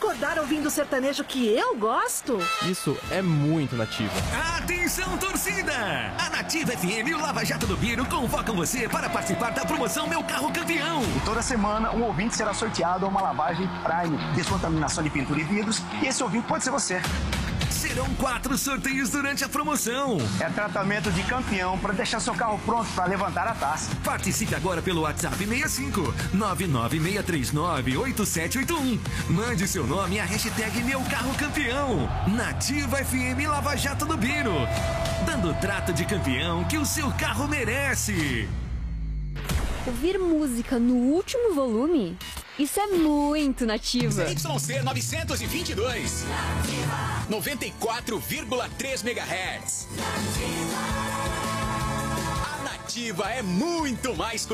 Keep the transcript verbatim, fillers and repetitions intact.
acordar ouvindo o sertanejo que eu gosto? Isso é muito Nativa. Atenção, torcida! A Nativa F M e o Lava Jato do Biro convocam você para participar da promoção Meu Carro Campeão. E toda semana, um ouvinte será sorteado a uma lavagem Prime, descontaminação de pintura e vidros, e esse ouvinte pode ser você. Serão quatro sorteios durante a promoção. É tratamento de campeão para deixar seu carro pronto para levantar a taça. Participe agora pelo WhatsApp seis cinco nove nove seis três nove oito sete oito um. Mande seu nome e a hashtag Meu Carro Campeão. Nativa F M Lava Jato do Biro. Dando o trato de campeão que o seu carro merece. Ouvir música no último volume? Isso é muito Nativa. Y C novecentos e vinte e dois. noventa e quatro vírgula três megahertz. A Nativa é muito mais